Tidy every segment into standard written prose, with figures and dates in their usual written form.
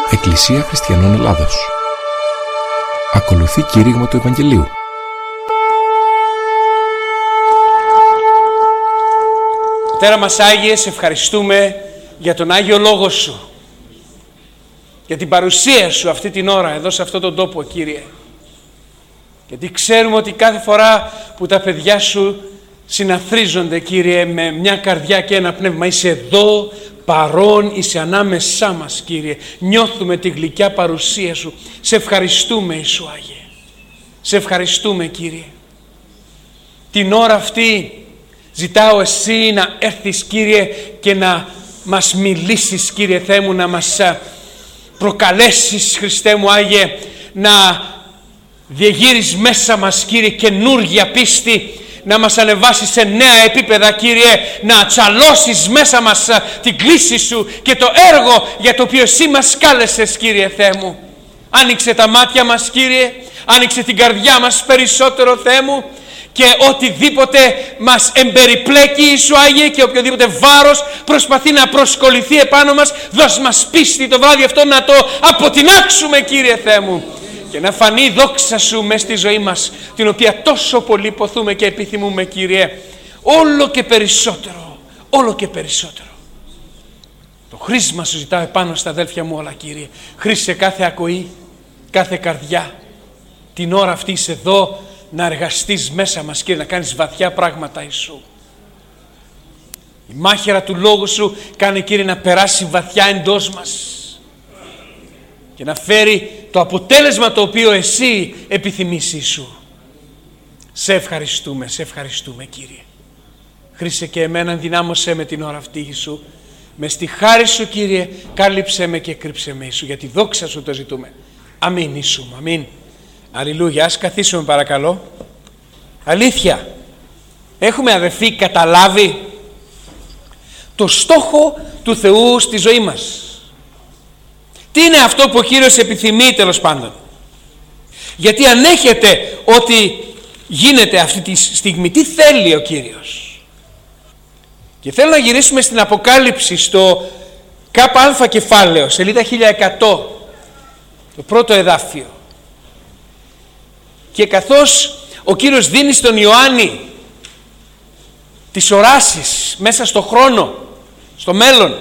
Εκκλησία Χριστιανών Ελλάδος. Ακολουθεί κήρυγμα του Ευαγγελίου. Πατέρα μας Άγιε, σε ευχαριστούμε για τον Άγιο Λόγο Σου, για την παρουσία Σου αυτή την ώρα εδώ σε αυτόν τον τόπο, Κύριε. Γιατί ξέρουμε ότι κάθε φορά που τα παιδιά Σου συναθρίζονται, Κύριε, με μια καρδιά και ένα πνεύμα, είσαι εδώ παρόν, είσαι ανάμεσά μας, Κύριε. Νιώθουμε τη γλυκιά παρουσία Σου. Σε ευχαριστούμε, Ιησού Άγιε. Σε ευχαριστούμε, Κύριε. Την ώρα αυτή ζητάω Εσύ να έρθεις, Κύριε, και να μας μιλήσεις, Κύριε Θεέ μου, να μας προκαλέσεις, Χριστέ μου Άγιε, να διεγείρεις μέσα μας, Κύριε, καινούργια πίστη, να μας ανεβάσεις σε νέα επίπεδα, Κύριε, να ατσαλώσεις μέσα μας την κλίση Σου και το έργο για το οποίο Εσύ μας κάλεσες, Κύριε Θεέ μου. Άνοιξε τα μάτια μας, Κύριε, άνοιξε την καρδιά μας περισσότερο, Θεέ μου, και οτιδήποτε μας εμπεριπλέκει, Ιησού Άγιε, και οποιοδήποτε βάρος προσπαθεί να προσκοληθεί επάνω μας, δώσ' μας πίστη το βράδυ αυτό να το αποτινάξουμε, Κύριε Θεέ μου, και να φανεί η δόξα Σου μες στη ζωή μας, την οποία τόσο πολύ ποθούμε και επιθυμούμε, Κύριε, όλο και περισσότερο, όλο και περισσότερο. Το χρήσμα Σου ζητάω επάνω στα αδέλφια μου όλα, Κύριε. Χρήσε κάθε ακοή, κάθε καρδιά. Την ώρα αυτή είσαι εδώ να εργαστείς μέσα μας, Κύριε, να κάνεις βαθιά πράγματα, Ιησού. Η μάχαιρα του Λόγου Σου κάνει, Κύριε, να περάσει βαθιά εντός μας και να φέρει το αποτέλεσμα το οποίο Εσύ επιθυμείς, Ιησού. Σε ευχαριστούμε, Κύριε. Χρήσε και εμένα, ενδυνάμωσέ με την ώρα αυτή, Ιησού. Μες στη χάρη Σου, Κύριε, κάλυψέ με και κρύψέ με, Ιησού. Για τη δόξα Σου το ζητούμε. Αμήν, Ιησού, αμήν. Αλληλούια. Ας καθίσουμε, παρακαλώ. Αλήθεια, έχουμε, αδελφοί, καταλάβει το στόχο του Θεού στη ζωή μας? Τι είναι αυτό που ο Κύριος επιθυμεί, τέλος πάντων? Γιατί ανέχεται ότι γίνεται αυτή τη στιγμή, τι θέλει ο Κύριος? Και θέλω να γυρίσουμε στην Αποκάλυψη, στο ΚΑ κεφάλαιο, σελίδα 1100, το πρώτο εδάφιο. Και καθώς ο Κύριος δίνει στον Ιωάννη τις οράσεις μέσα στο χρόνο, στο μέλλον,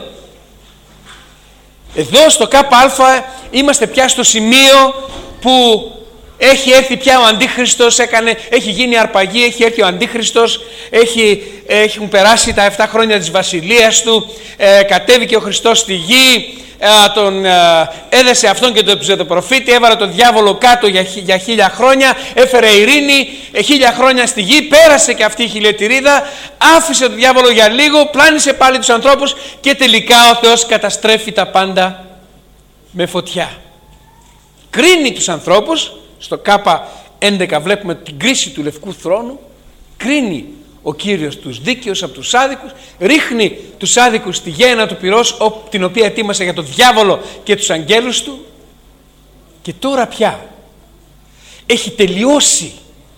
εδώ στο ΚΑ είμαστε πια στο σημείο που έχει πια ο Αντίχριστος, έχει γίνει αρπαγή, έχει έρθει ο Αντίχριστος, έχουν περάσει τα 7 χρόνια της βασιλείας του, κατέβηκε ο Χριστός στη γη, τον έδεσε αυτόν και τον ψευδοπροφήτη, έβαλε τον διάβολο κάτω για 1000 χρόνια, έφερε ειρήνη 1000 χρόνια στη γη, πέρασε και αυτή η χιλιετηρίδα, άφησε τον διάβολο για λίγο, πλάνησε πάλι τους ανθρώπους και τελικά ο Θεός καταστρέφει τα πάντα με φωτιά. Κρίνει τους ανθρώπους, στο ΚΑ 11 βλέπουμε την κρίση του Λευκού Θρόνου, κρίνει ο Κύριος τους δίκαιους από τους άδικους, ρίχνει τους άδικους στη γέεννα του πυρός, την οποία ετοίμασε για τον διάβολο και τους αγγέλους του. Και τώρα πια έχει τελειώσει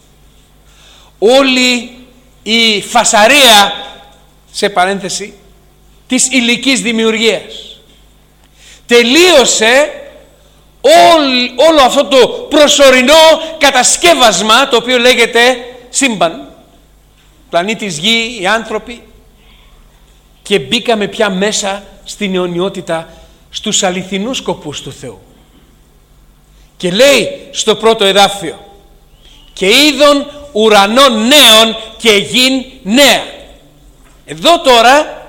όλη η φασαρία, σε παρένθεση, της υλικής δημιουργίας. Τελείωσε όλο αυτό το προσωρινό κατασκεύασμα, το οποίο λέγεται σύμπαν, πλανήτης Γη, οι άνθρωποι, και μπήκαμε πια μέσα στην αιωνιότητα, στους αληθινούς σκοπούς του Θεού. Και λέει στο πρώτο εδάφιο, και είδον ουρανών νέων και γην νέα. Εδώ τώρα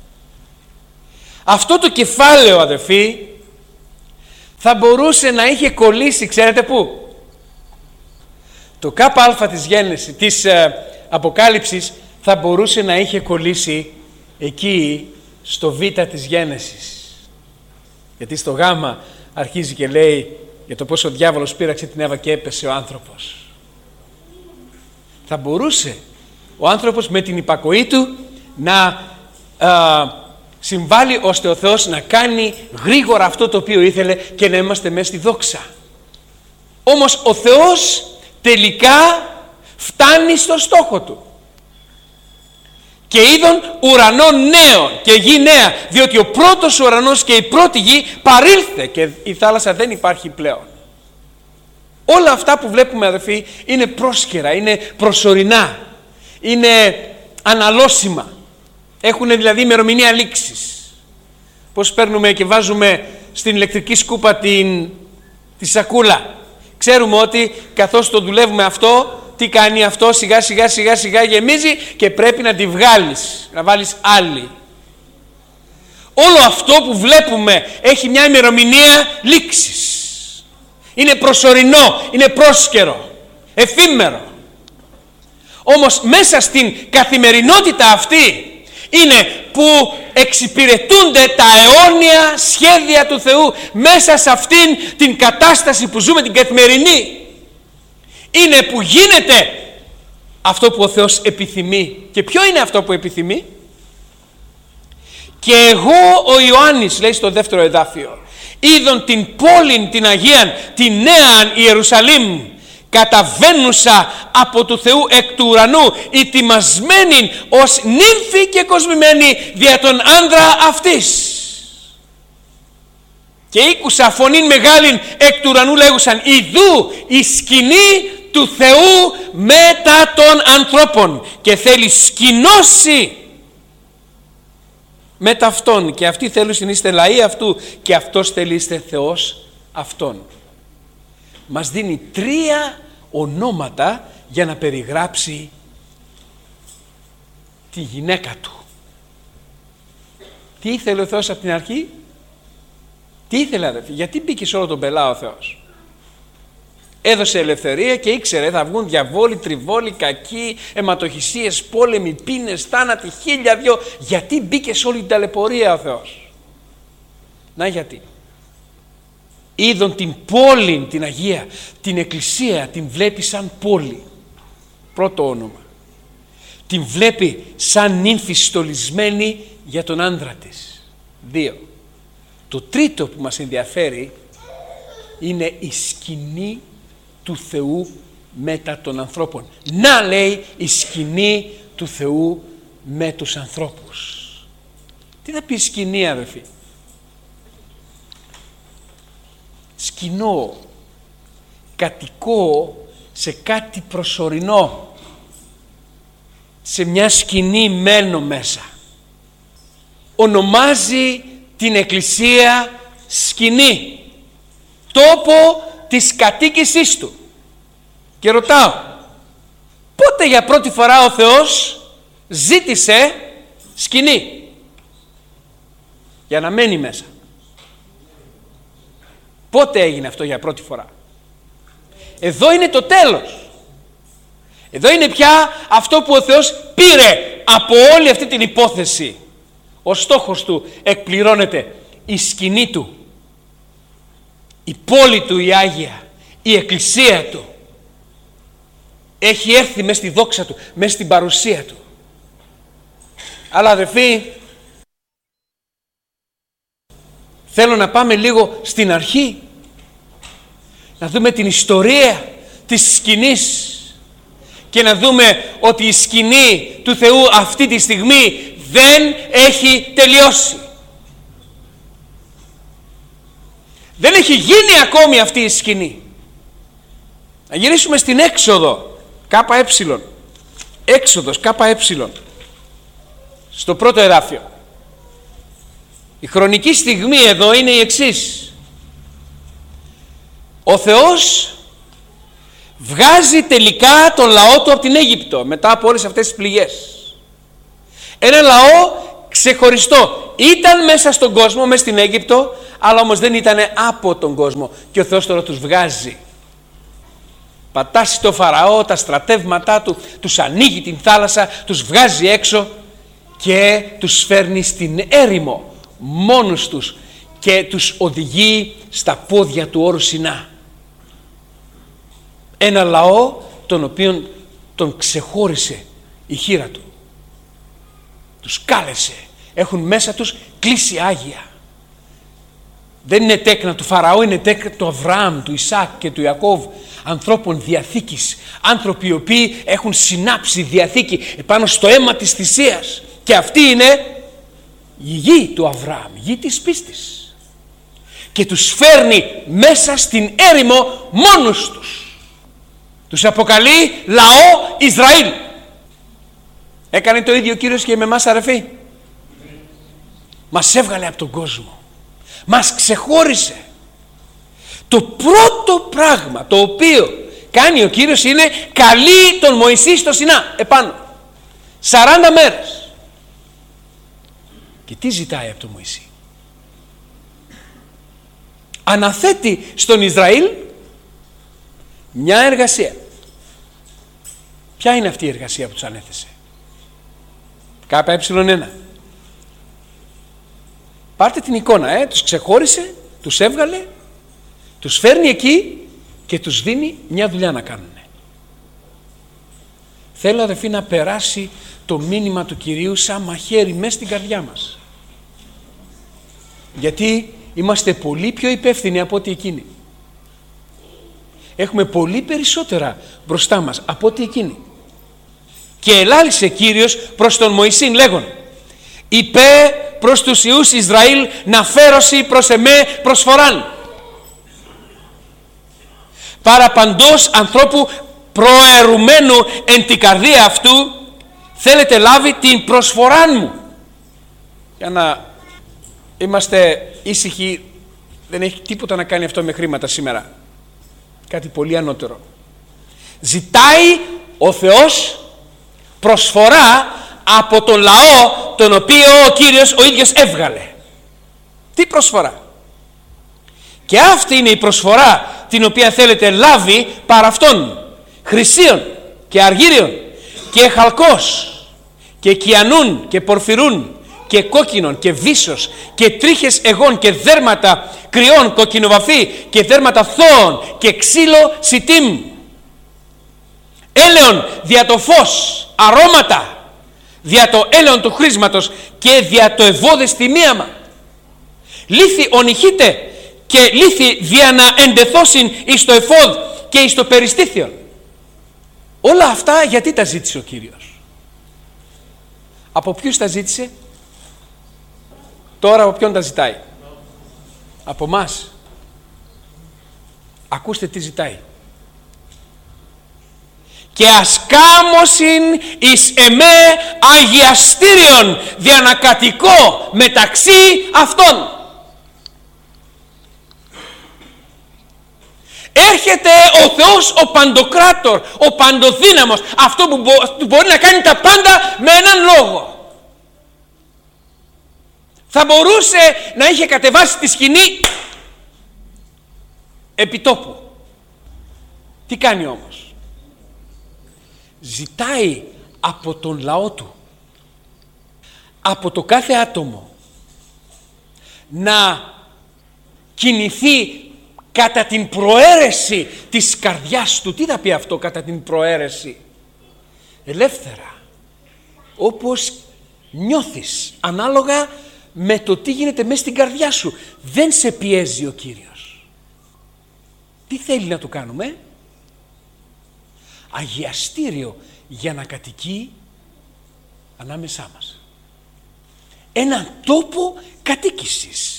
αυτό το κεφάλαιο, αδελφοί, θα μπορούσε να είχε κολλήσει, ξέρετε πού? Το ΚΑ της Γέννησης, της Αποκάλυψης, θα μπορούσε να είχε κολλήσει εκεί στο Β της Γέννησης. Γιατί στο Γ αρχίζει και λέει για το πώς ο διάβολος πείραξε την Εύα και έπεσε ο άνθρωπος. Θα μπορούσε ο άνθρωπος με την υπακοή του να συμβάλλει ώστε ο Θεός να κάνει γρήγορα αυτό το οποίο ήθελε και να είμαστε μέσα στη δόξα. Όμως ο Θεός τελικά φτάνει στο στόχο του. Και είδον ουρανό νέο και γη νέα, διότι ο πρώτος ουρανός και η πρώτη γη παρήλθε και η θάλασσα δεν υπάρχει πλέον. Όλα αυτά που βλέπουμε, αδελφοί, είναι πρόσκαιρα, είναι προσωρινά, είναι αναλώσιμα. Έχουν δηλαδή ημερομηνία λήξης. Πώς παίρνουμε και βάζουμε στην ηλεκτρική σκούπα τη σακούλα. Ξέρουμε ότι καθώς το δουλεύουμε αυτό, τι κάνει αυτό, σιγά σιγά γεμίζει και πρέπει να τη βγάλεις, να βάλεις άλλη. Όλο αυτό που βλέπουμε έχει μια ημερομηνία λήξης. Είναι προσωρινό, είναι πρόσκαιρο, εφήμερο. Όμως μέσα στην καθημερινότητα αυτή είναι που εξυπηρετούνται τα αιώνια σχέδια του Θεού. Μέσα σε αυτήν την κατάσταση που ζούμε, την καθημερινή, είναι που γίνεται αυτό που ο Θεός επιθυμεί. Και ποιο είναι αυτό που επιθυμεί? Και εγώ ο Ιωάννης, λέει στο δεύτερο εδάφιο, είδον την πόλην την Αγίαν, την νέαν Ιερουσαλήμ, καταβαίνουσα από του Θεού εκ του ουρανού, ετοιμασμένη ως νύμφη και κοσμημένη δια τον άνδρα αυτής. Και ήκουσα φωνήν μεγάλην εκ του ουρανού λέγουσαν, ιδού η σκηνή του Θεού μετά των ανθρώπων, και θέλει σκηνώσει μετά αυτόν, και αυτοί θέλουν να είστε λαοί αυτού και αυτός θέλει είστε Θεός αυτόν. Μας δίνει 3 ονόματα για να περιγράψει τη γυναίκα του. Τι ήθελε ο Θεός από την αρχή? Τι ήθελε, αδελφοί? Γιατί μπήκε σε όλο τον πελά ο Θεός? Έδωσε ελευθερία και ήξερε θα βγουν διαβόλοι, τριβόλοι, κακοί, αιματοχυσίες, πόλεμοι, πίνες, θάνατοι, 1002. Γιατί μπήκε σε όλη την ταλαιπωρία ο Θεός? Να γιατί. Είδον την πόλη, την Αγία, την Εκκλησία, την βλέπει σαν πόλη. Πρώτο όνομα. Την βλέπει σαν νύμφη στολισμένη για τον άντρα της. 2. Το τρίτο που μας ενδιαφέρει είναι η σκηνή του Θεού μετά των ανθρώπων. Να, λέει, η σκηνή του Θεού με τους ανθρώπους. Τι θα πει σκηνή, αδελφοί? Σκηνώ, κατοικώ σε κάτι προσωρινό. Σε μια σκηνή μένω μέσα. Ονομάζει την Εκκλησία σκηνή, τόπο της κατοίκησής του. Και ρωτάω, πότε για πρώτη φορά ο Θεός ζήτησε σκηνή για να μένει μέσα? Πότε έγινε αυτό για πρώτη φορά? Εδώ είναι το τέλος. Εδώ είναι πια αυτό που ο Θεός πήρε από όλη αυτή την υπόθεση. Ο στόχος του εκπληρώνεται. Η σκηνή του, η πόλη του η Άγια, η Εκκλησία του έχει έρθει μες στη δόξα του, μες στην παρουσία του. Αλλά αδελφοί, θέλω να πάμε λίγο στην αρχή, να δούμε την ιστορία της σκηνής και να δούμε ότι η σκηνή του Θεού αυτή τη στιγμή δεν έχει τελειώσει. Δεν έχει γίνει ακόμη αυτή η σκηνή. Να γυρίσουμε στην Έξοδο, ΚΕ. Έξοδος, ΚΕ. Στο πρώτο εδάφιο. Η χρονική στιγμή εδώ είναι η εξής. Ο Θεός βγάζει τελικά τον λαό του από την Αίγυπτο μετά από όλες αυτές τις πληγές. Ένα λαό ξεχωριστό. Ήταν μέσα στον κόσμο, μέσα στην Αίγυπτο, αλλά όμως δεν ήταν από τον κόσμο. Και ο Θεός τώρα τους βγάζει. Πατάσει το Φαραώ, τα στρατεύματά του, τους ανοίγει την θάλασσα, τους βγάζει έξω και τους φέρνει στην έρημο μόνους τους και τους οδηγεί στα πόδια του όρου Σινά. Ένα λαό τον οποίον τον ξεχώρισε η χείρα του. Τους κάλεσε. Έχουν μέσα τους κλίση Άγια. Δεν είναι τέκνα του Φαραώ, είναι τέκνα του Αβραάμ, του Ισάκ και του Ιακώβ, ανθρώπων διαθήκης, άνθρωποι οι οποίοι έχουν συνάψει διαθήκη επάνω στο αίμα της θυσίας, και αυτή είναι η γη του Αβραάμ, η γη της πίστης, και τους φέρνει μέσα στην έρημο μόνους τους. Τους αποκαλεί λαό Ισραήλ. Έκανε το ίδιο ο Κύριος και με εμάς, αδερφοί. Μας έβγαλε από τον κόσμο, μας ξεχώρισε. Το πρώτο πράγμα το οποίο κάνει ο Κύριος είναι καλεί τον Μωυσή στο Σινά επάνω 40 μέρες. Και τι ζητάει από τον Μωυσή? Αναθέτει στον Ισραήλ μια εργασία. Ποια είναι αυτή η εργασία που τους ανέθεσε? ΚΕ1. Πάρτε την εικόνα, τους ξεχώρισε, τους έβγαλε, τους φέρνει εκεί και τους δίνει μια δουλειά να κάνουν. Θέλω, αδελφοί, να περάσει το μήνυμα του Κυρίου σαν μαχαίρι μέσα στην καρδιά μας. Γιατί είμαστε πολύ πιο υπεύθυνοι από ό,τι εκείνοι. Έχουμε πολύ περισσότερα μπροστά μας από ό,τι εκείνοι. Και ελάλησε Κύριος προς τον Μωυσήν λέγον: είπε προς τους ιούς Ισραήλ να φέρωσι προς εμέ προσφοράν. Παραπαντός ανθρώπου προαιρουμένου εν την καρδία αυτού θέλετε λάβει την προσφοράν μου. Για να είμαστε ήσυχοι, δεν έχει τίποτα να κάνει αυτό με χρήματα σήμερα. Κάτι πολύ ανώτερο. Ζητάει ο Θεός προσφορά από τον λαό τον οποίο ο Κύριος ο ίδιος έβγαλε. Τι προσφορά? Και αυτή είναι η προσφορά την οποία θέλετε λάβει παρά αυτόν: χρυσίων και αργύριων και χαλκός και κιανούν και πορφυρούν και κόκκινων και βύσσος και τρίχες εγών και δέρματα κρυών κοκκινοβαφή και δέρματα θώων και ξύλο σιτίμ, έλεον δια το φως, αρώματα δια το έλεον του χρήσματος και δια το ευώδες θυμίαμα, λίθη ονυχείτε και λίθη δια να εντεθώσιν εις το εφόδ και εις το περιστήθιον. Όλα αυτά γιατί τα ζήτησε ο Κύριος? Από ποιους τα ζήτησε? Τώρα από ποιον τα ζητάει? Από μας. Ακούστε τι ζητάει: και ασκάμωσιν εις εμέ αγιαστήριον δια να κατοικώ μεταξύ αυτών. Έρχεται ο Θεός ο παντοκράτορ, ο παντοδύναμος, αυτό που μπορεί να κάνει τα πάντα με έναν λόγο. Θα μπορούσε να είχε κατεβάσει τη σκηνή επιτόπου. Τι κάνει όμως? Ζητάει από τον λαό του, από το κάθε άτομο, να κινηθεί κατά την προαίρεση της καρδιάς του. Τι θα πει αυτό, κατά την προαίρεση? Ελεύθερα, όπως νιώθεις, ανάλογα με το τι γίνεται μέσα στην καρδιά σου. Δεν σε πιέζει ο Κύριος. Τι θέλει να το κάνουμε? Αγιαστήριο για να κατοικεί ανάμεσά μας. Έναν τόπο κατοίκησης,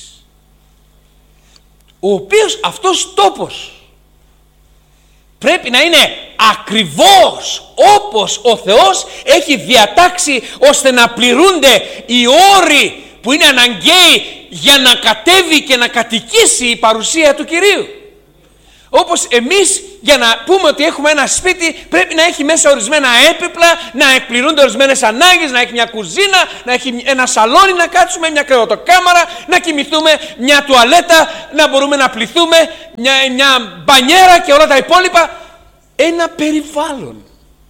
ο οποίος αυτός τόπος πρέπει να είναι ακριβώς όπως ο Θεός έχει διατάξει, ώστε να πληρούνται οι όροι που είναι αναγκαίοι για να κατέβει και να κατοικήσει η παρουσία του Κυρίου. Όπως εμείς, για να πούμε ότι έχουμε ένα σπίτι, πρέπει να έχει μέσα ορισμένα έπιπλα, να εκπληρούνται ορισμένες ανάγκες, να έχει μια κουζίνα, να έχει ένα σαλόνι να κάτσουμε, μια κρεβατοκάμαρα, να κοιμηθούμε, μια τουαλέτα, να μπορούμε να πληθούμε, μια μπανιέρα και όλα τα υπόλοιπα. Ένα περιβάλλον.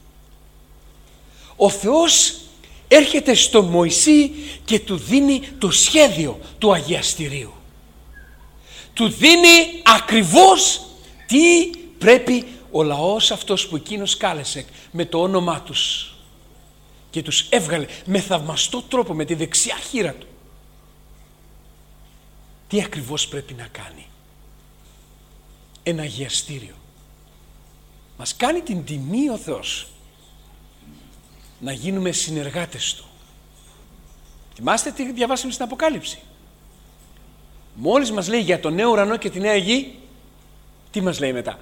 Ο Θεός έρχεται στο Μωυσή και του δίνει το σχέδιο του αγιαστηρίου. Του δίνει ακριβώς τι πρέπει ο λαός αυτός που εκείνος κάλεσε με το όνομά τους και τους έβγαλε με θαυμαστό τρόπο με τη δεξιά χείρα του. τι ακριβώς πρέπει να κάνει. Ένα αγιαστήριο. Μας κάνει την τιμή ο Θεός να γίνουμε συνεργάτες Του. Θυμάστε τι διαβάσαμε στην Αποκάλυψη. Μόλις μας λέει για τον νέο ουρανό και τη νέα γη, τι μας λέει μετά?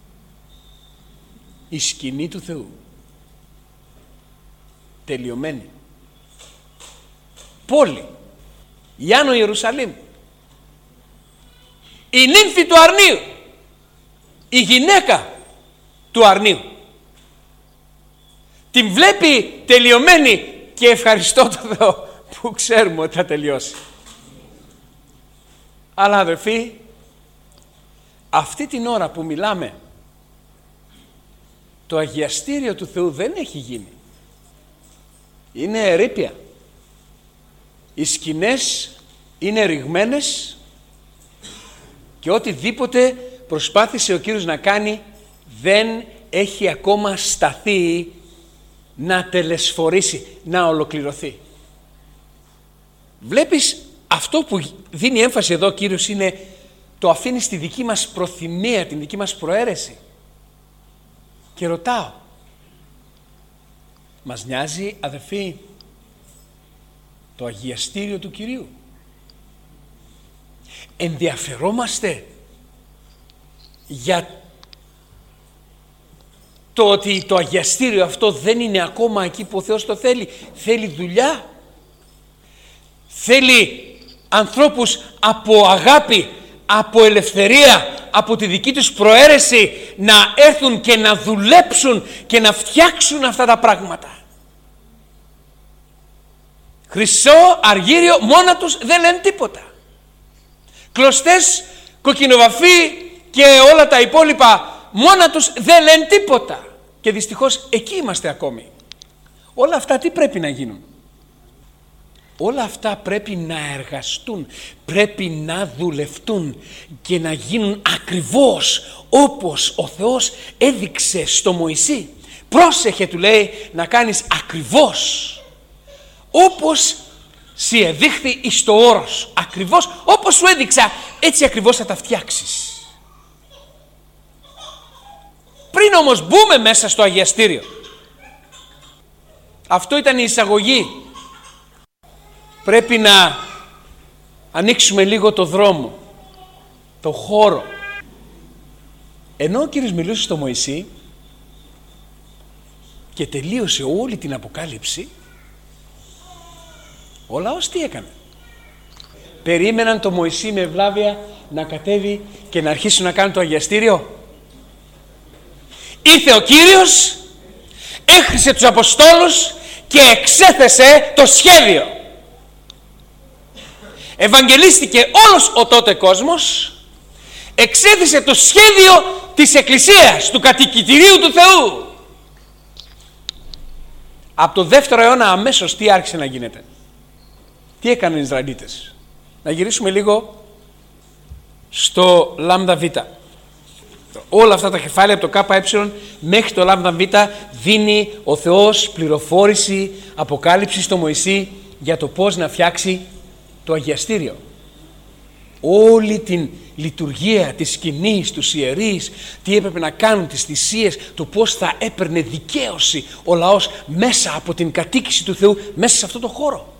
Η σκηνή του Θεού. Τελειωμένη. Πόλη. Η Άνω Ιερουσαλήμ. Η νύμφη του αρνίου. Η γυναίκα του αρνίου. Την βλέπει τελειωμένη και ευχαριστώ τον Θεό που ξέρουμε ότι θα τελειώσει. Αλλά αδερφοί, αυτή την ώρα που μιλάμε, το αγιαστήριο του Θεού δεν έχει γίνει. Είναι ερείπια. Οι σκηνές είναι ρηγμένες και οτιδήποτε προσπάθησε ο Κύριος να κάνει δεν έχει ακόμα σταθεί να τελεσφορήσει, να ολοκληρωθεί. Βλέπεις, αυτό που δίνει έμφαση εδώ ο Κύριος είναι το αφήνει στη δική μας προθυμία, την δική μας προαίρεση. Και ρωτάω, μας νοιάζει αδερφοί το αγιαστήριο του Κυρίου? Ενδιαφερόμαστε για το ότι το αγιαστήριο αυτό δεν είναι ακόμα εκεί που ο Θεός το θέλει? Θέλει δουλειά, θέλει ανθρώπους από αγάπη, από ελευθερία, από τη δική τους προαίρεση να έρθουν και να δουλέψουν και να φτιάξουν αυτά τα πράγματα. Χρυσό, αργύριο, μόνα τους δεν λένε τίποτα. Κλωστές, κοκκινοβαφή και όλα τα υπόλοιπα μόνα τους δεν λένε τίποτα. Και δυστυχώς εκεί είμαστε ακόμη. Όλα αυτά τι πρέπει να γίνουν? Όλα αυτά πρέπει να εργαστούν, πρέπει να δουλευτούν και να γίνουν ακριβώς όπως ο Θεός έδειξε στο Μωυσή. Πρόσεχε, του λέει, να κάνεις ακριβώς όπως σοι εδείχθη εις το όρος. Ακριβώς όπως σου έδειξα, έτσι ακριβώς θα τα φτιάξεις. Πριν όμως μπούμε μέσα στο αγιαστήριο, αυτό ήταν η εισαγωγή, πρέπει να ανοίξουμε λίγο το δρόμο, το χώρο. Ενώ ο Κύριος μιλούσε στο Μωυσή και τελείωσε όλη την Αποκάλυψη, ο λαός τι έκανε? Περίμεναν το Μωυσή με ευλάβεια να κατέβει και να αρχίσουν να κάνουν το αγιαστήριο. Ήρθε ο Κύριος, έχρισε τους Αποστόλους και εξέθεσε το σχέδιο. Ευαγγελίστηκε όλος ο τότε κόσμος, εξέθεσε το σχέδιο της Εκκλησίας, του κατοικητηρίου του Θεού. Από το 2ο αιώνα αμέσως τι άρχισε να γίνεται? Τι έκαναν οι Ισραηλίτες? Να γυρίσουμε λίγο στο λάμδα β. Όλα αυτά τα κεφάλαια από το ΚΕ μέχρι το λάμδα β δίνει ο Θεός πληροφόρηση, αποκάλυψη στο Μωυσή για το πώς να φτιάξει το αγιαστήριο. Όλη την λειτουργία της σκηνής, τους ιερείς, τι έπρεπε να κάνουν, τις θυσίες, το πώς θα έπαιρνε δικαίωση ο λαός μέσα από την κατοίκηση του Θεού, μέσα σε αυτό το χώρο.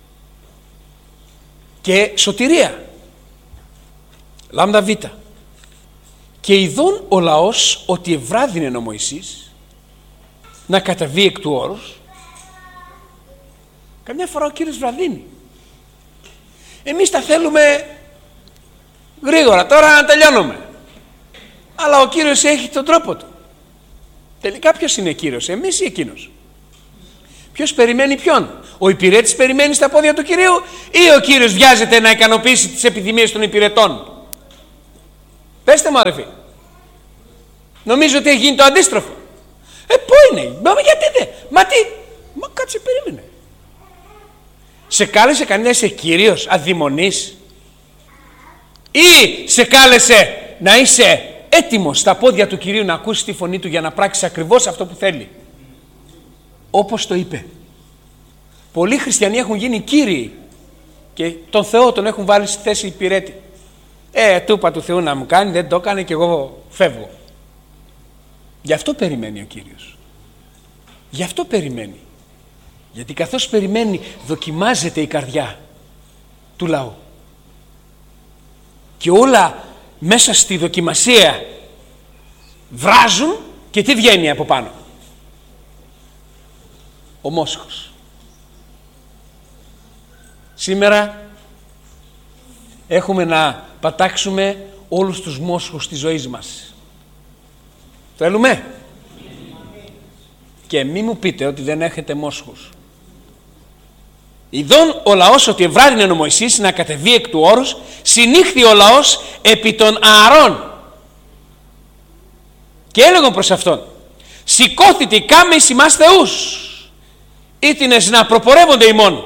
Και σωτηρία. Λάμδα β. Και ειδών ο λαός ότι ευράδυνε ο Μωυσής να καταβεί εκ του όρους. Καμιά φορά ο Κύριος βραδύνει. Εμείς τα θέλουμε γρήγορα, τώρα να τελειώνουμε. Αλλά ο Κύριος έχει τον τρόπο του. Τελικά ποιος είναι Κύριος, εμείς ή εκείνος? Ποιος περιμένει ποιον? Ο υπηρέτης περιμένει στα πόδια του Κυρίου ή ο Κύριος βιάζεται να ικανοποιήσει τις επιθυμίες των υπηρετών? Πέστε μου αδερφοί. Νομίζω ότι έχει γίνει το αντίστροφο. Πού είναι? Γιατί δεν? Μα κάτσε, περίμενε. Σε κάλεσε κανένα είσαι Κύριος, αδειμονείς? Ή σε κάλεσε να είσαι έτοιμος στα πόδια του Κυρίου να ακούσεις τη φωνή του για να πράξεις ακριβώς αυτό που θέλει? Όπως το είπε. Πολλοί χριστιανοί έχουν γίνει κύριοι και τον Θεό τον έχουν βάλει στη θέση υπηρέτη. Του είπα του Θεού να μου κάνει, δεν το έκανε και εγώ φεύγω. Γι' αυτό περιμένει ο Κύριος. Γι' αυτό περιμένει. Γιατί καθώς περιμένει, δοκιμάζεται η καρδιά του λαού. Και όλα μέσα στη δοκιμασία βράζουν και τι βγαίνει από πάνω? Ο μόσχος. Σήμερα έχουμε να πατάξουμε όλους τους μόσχους της ζωής μας. Θέλουμε? Και μη μου πείτε ότι δεν έχετε μόσχους. Ιδών ο λαός ότι ευράδυνε ο Μωυσής να κατεβεί εκ του όρους, συνήχθη ο λαός επί των Ααρών. Και έλεγαν προς αυτόν, σηκώθητε κάμε εις ημάς θεούς, ήτινες να προπορεύονται ημών.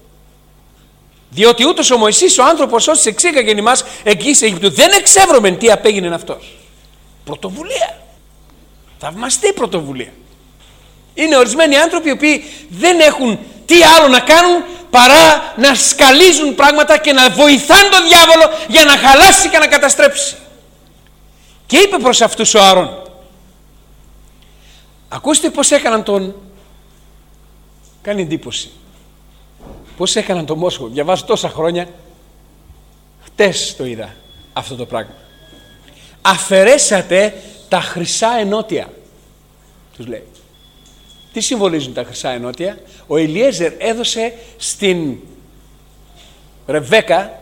Διότι ούτως ο Μωυσής ο άνθρωπος όσοι εξήγαγεν ημάς εκ γης Αιγυπτού, δεν εξεύρωμεν τι απέγινεν αυτός. Πρωτοβουλία. Θαυμαστή πρωτοβουλία. Είναι ορισμένοι άνθρωποι οι οποίοι δεν έχουν τι άλλο να κάνουν παρά να σκαλίζουν πράγματα και να βοηθάνε τον διάβολο για να χαλάσει και να καταστρέψει. Και είπε προς αυτούς ο Ααρών, ακούστε πως έκαναν τον... Κάνει εντύπωση. Πώς έκαναν τον μόσχο. Διαβάζω τόσα χρόνια. Χτες το είδα αυτό το πράγμα. Αφαιρέσατε τα χρυσά ενότια. Τους λέει. Τι συμβολίζουν τα χρυσά ενότια? Ο Ελιέζερ έδωσε στην Ρεβέκα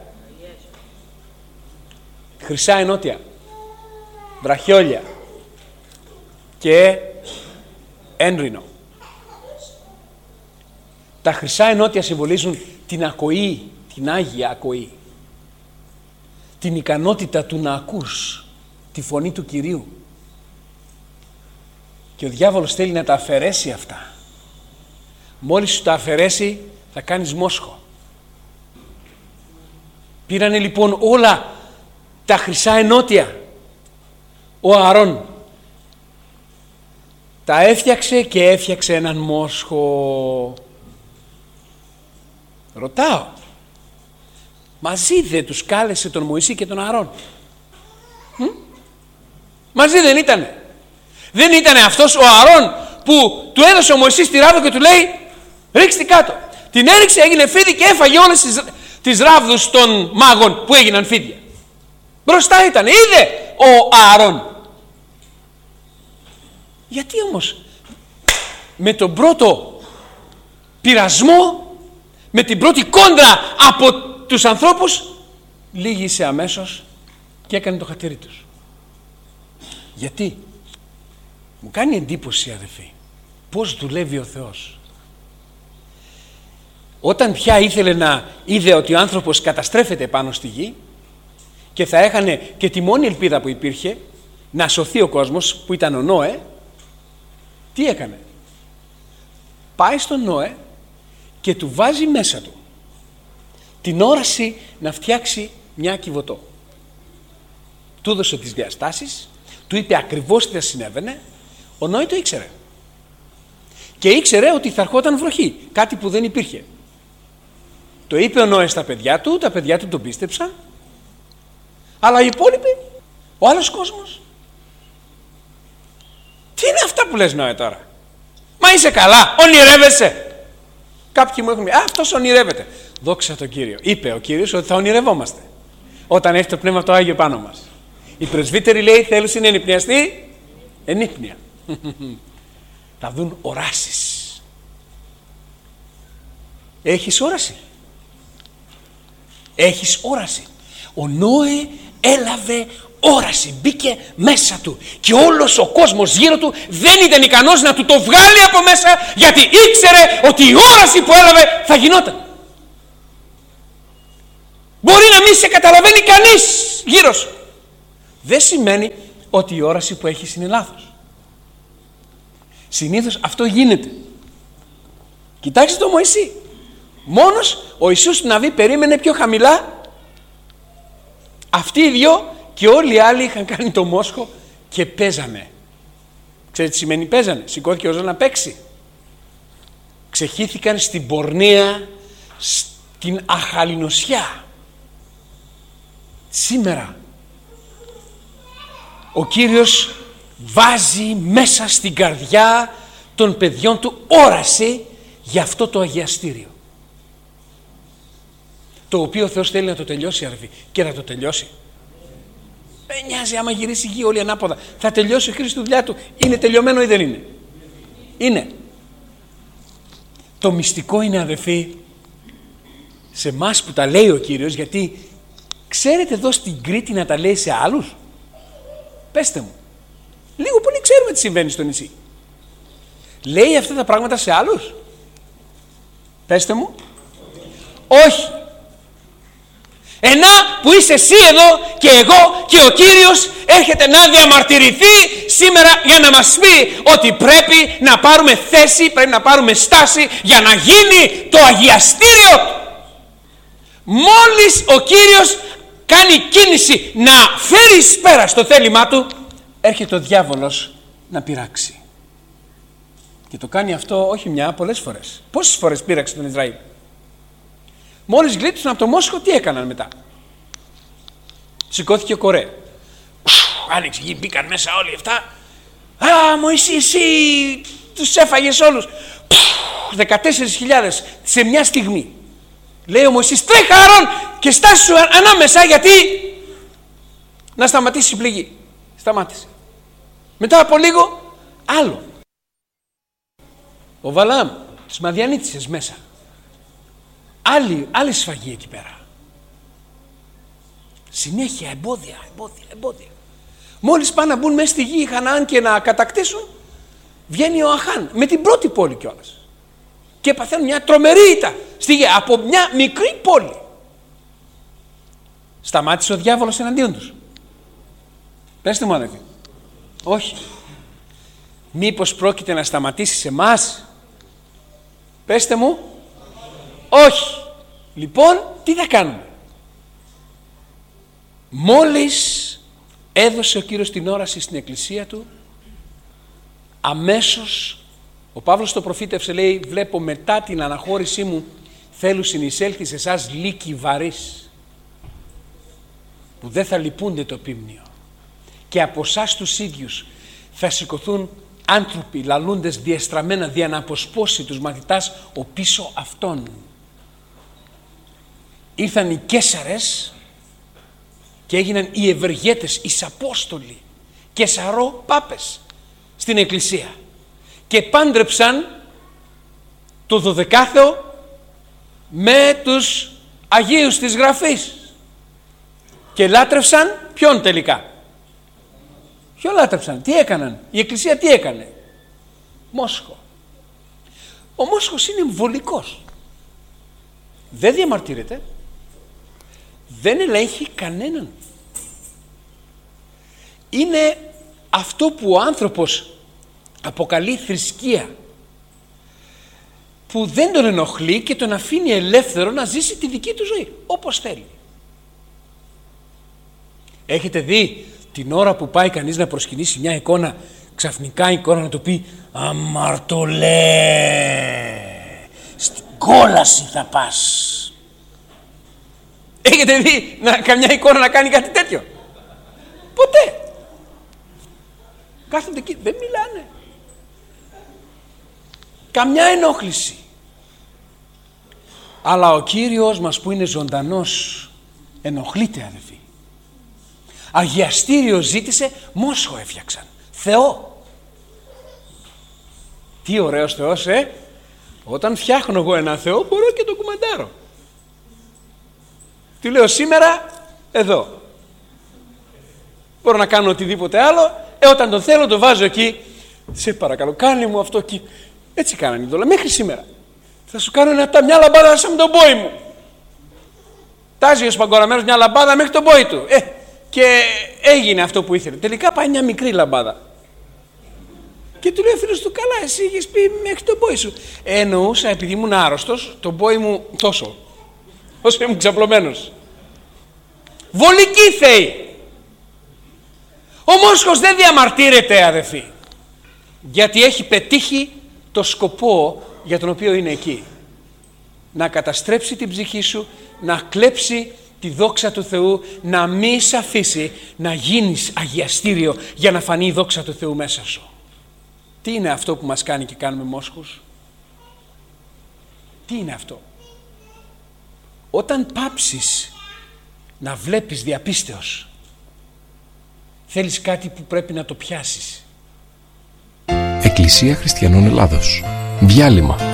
χρυσά ενότια, βραχιόλια και ένρινο. Τα χρυσά ενότια συμβολίζουν την ακοή, την Άγια ακοή. Την ικανότητα του να ακούς τη φωνή του Κυρίου. Και ο διάβολος θέλει να τα αφαιρέσει αυτά. Μόλις σου τα αφαιρέσει θα κάνεις μόσχο. Πήρανε λοιπόν όλα τα χρυσά ενότια ο Ααρών. Τα έφτιαξε και έφτιαξε έναν μόσχο. Ρωτάω, μαζί δεν τους κάλεσε τον Μωυσή και τον Ααρών? Μαζί δεν ήτανε? Δεν ήτανε αυτός ο Ααρών που του έδωσε ο Μωυσής τη ράβδο και του λέει ρίξτε κάτω? Την έριξε, έγινε φίδι και έφαγε όλες τις ράβδους των μάγων που έγιναν φίδια. Μπροστά ήταν, είδε ο Ααρών. Γιατί όμως με τον πρώτο πειρασμό, με την πρώτη κόντρα από τους ανθρώπους, λύγησε αμέσως και έκανε το χατήρι τους? Γιατί? Μου κάνει εντύπωση, αδελφοί, πώς δουλεύει ο Θεός. Όταν πια ήθελε να είδε ότι ο άνθρωπος καταστρέφεται πάνω στη γη και θα έχανε και τη μόνη ελπίδα που υπήρχε να σωθεί ο κόσμος, που ήταν ο Νόε, τι έκανε? Πάει στον Νόε και του βάζει μέσα του την όραση να φτιάξει μια κυβωτό. Του έδωσε τις διαστάσεις, του είπε ακριβώς τι θα συνέβαινε. Ο Νόε το ήξερε. Και ήξερε ότι θα ερχόταν βροχή, κάτι που δεν υπήρχε. Το είπε ο Νόε στα παιδιά του, τα παιδιά του τον πίστεψαν, αλλά οι υπόλοιποι, ο άλλος κόσμος, τι είναι αυτά που λες Νόε τώρα? Μα είσαι καλά, ονειρεύεσαι? Κάποιοι μου έχουν πει, αυτός ονειρεύεται. Δόξα τον Κύριο. Είπε ο Κύριος ότι θα ονειρευόμαστε όταν έρθει το Πνεύμα το Άγιο πάνω μας. Οι πρεσβύτεροι, λέει, θέλουν να ενυπνιαστεί ενύπνια. Θα δουν οράσεις. Έχεις όραση? Έχεις όραση? Ο Νόε έλαβε όραση, μπήκε μέσα του και όλος ο κόσμος γύρω του δεν ήταν ικανός να του το βγάλει από μέσα, γιατί ήξερε ότι η όραση που έλαβε θα γινόταν. Μπορεί να μην σε καταλαβαίνει κανείς γύρω σου. Δεν σημαίνει ότι η όραση που έχεις είναι λάθος. Συνήθως αυτό γίνεται. Κοιτάξτε τον Μωυσή. Μόνος ο Ιησούς στην Ναβή περίμενε πιο χαμηλά. Αυτοί οι δυο και όλοι οι άλλοι είχαν κάνει το μόσχο και παίζανε. Ξέρετε τι σημαίνει παίζανε? Σηκώθηκε ο Ζώος να παίξει. Ξεχύθηκαν στην πορνεία, στην αχαλινοσιά. Σήμερα ο Κύριος βάζει μέσα στην καρδιά των παιδιών του όραση για αυτό το αγιαστήριο, το οποίο ο Θεός θέλει να το τελειώσει, αδελφοί, και να το τελειώσει. Δεν νοιάζει άμα γυρίσει η γη όλη ανάποδα, θα τελειώσει ο Κύριος τη δουλειά του. Είναι τελειωμένο ή δεν είναι? Είναι. Το μυστικό είναι, αδελφοί, σε εμάς που τα λέει ο Κύριος, γιατί ξέρετε εδώ στην Κρήτη να τα λέει σε άλλους? Πέστε μου. Λίγο πολύ ξέρουμε τι συμβαίνει στο νησί. Λέει αυτά τα πράγματα σε άλλους? Πέστε μου. Όχι. Ενά που είσαι εσύ εδώ και εγώ και ο Κύριος έρχεται να διαμαρτυρηθεί σήμερα για να μας πει ότι πρέπει να πάρουμε θέση, πρέπει να πάρουμε στάση για να γίνει το αγιαστήριο του. Μόλις ο Κύριος κάνει κίνηση να φέρει εις πέρα στο θέλημά του, έρχεται ο διάβολος να πειράξει. Και το κάνει αυτό όχι μια, πολλές φορές. Πόσες φορές πείραξε τον Ισραήλ? Μόλις γλίτωσαν από το Μόσχο, τι έκαναν μετά? Σηκώθηκε Κορέ. Άνοιξε γη, μπήκαν μέσα όλοι αυτά. Α, Μωυσή, εσύ τους έφαγες όλους. 14.000 σε μια στιγμή. Λέει ο Μωυσής, τρέχα Άρων και στάσου ανάμεσα, γιατί να σταματήσει η πληγή. Σταμάτησε. Μετά από λίγο άλλο. Ο Βαλάμ τους Μαδιανίτησες μέσα. Άλλη σφαγή εκεί πέρα. Συνέχεια εμπόδια. Μόλις πάνε να μπουν μέσα στη γη Χαναάν και να κατακτήσουν, βγαίνει ο Αχάν με την πρώτη πόλη κιόλας και παθαίνουν μια τρομερή ήττα στη γη από μια μικρή πόλη. Σταμάτησε ο διάβολος εναντίον τους? Πέστε μου, αδελφοί. Όχι. Μήπως πρόκειται να σταματήσει σε εμάς? Πέστε μου. Όχι. Λοιπόν, τι θα κάνουμε? Μόλις έδωσε ο Κύριος την όραση στην εκκλησία του, αμέσως ο Παύλος το προφήτευσε, λέει, βλέπω μετά την αναχώρησή μου θέλω συνεισέλθει σε εσάς λύκοι βαρύς που δεν θα λυπούνται το πίμνιο, και από εσάς τους ίδιους θα σηκωθούν άνθρωποι λαλούντες διεστραμμένα δια να αποσπώσει τους μαθητάς ο πίσω αυτών. Ήρθαν οι Καίσαρες και έγιναν οι ευεργέτες, οι Απόστολοι, Καισαρό πάπες στην εκκλησία και πάντρεψαν το 12ο με τους Αγίους της Γραφής και λάτρευσαν ποιον τελικά? Ποιον λάτρεψαν? Τι έκαναν? Η εκκλησία τι έκανε? Μόσχο. Ο Μόσχος είναι εμβολικός. Δεν διαμαρτύρεται. Δεν ελέγχει κανέναν. Είναι αυτό που ο άνθρωπος αποκαλεί θρησκεία, που δεν τον ενοχλεί και τον αφήνει ελεύθερο να ζήσει τη δική του ζωή όπως θέλει. Έχετε δει την ώρα που πάει κανείς να προσκυνήσει μια εικόνα, ξαφνικά η εικόνα να του πει αμαρτωλέ, στην κόλαση θα πας? Έχετε δει καμιά εικόνα να κάνει κάτι τέτοιο? Ποτέ. Κάθονται εκεί, δεν μιλάνε. Καμιά ενόχληση. Αλλά ο Κύριος μας που είναι ζωντανός ενοχλείται, αδελφοί. Αγιαστήριο ζήτησε, Μόσχο έφτιαξαν. Θεό. Τι ωραίος Θεός, Όταν φτιάχνω εγώ ένα Θεό μπορώ και το κουμαντάρω. Τι λέω σήμερα, εδώ. Μπορώ να κάνω οτιδήποτε άλλο. Όταν τον θέλω το βάζω εκεί. Σε παρακαλώ, κάνε μου αυτό εκεί. Έτσι κάνανε οι δόλα μέχρι σήμερα. Θα σου κάνω μια λαμπάδα σαν τον πόη μου. Τάζει ο σπαγκοραμένος μια λαμπάδα μέχρι τον πόη του. Και έγινε αυτό που ήθελε. Τελικά πάει μια μικρή λαμπάδα. Και του λέει ο φίλος του, καλά, εσύ είχες πει μέχρι τον πόη σου. Εννοούσα, επειδή ήμουν άρρωστος, τον πόη μου τόσο. Όσο ήμουν ξαπλωμένος. Βολική θεή. Ο Μόσχος δεν διαμαρτύρεται, αδελφοί, γιατί έχει πετύχει το σκοπό για τον οποίο είναι εκεί. Να καταστρέψει την ψυχή σου, να κλέψει τη δόξα του Θεού να μη σε αφήσει να γίνεις αγιαστήριο για να φανεί η δόξα του Θεού μέσα σου. Τι είναι αυτό που μας κάνει και κάνουμε μόσχους? Τι είναι αυτό? Όταν πάψεις να βλέπεις διαπίστεως, θέλεις κάτι που πρέπει να το πιάσεις. Εκκλησία Χριστιανών Ελλάδος. Διάλειμμα.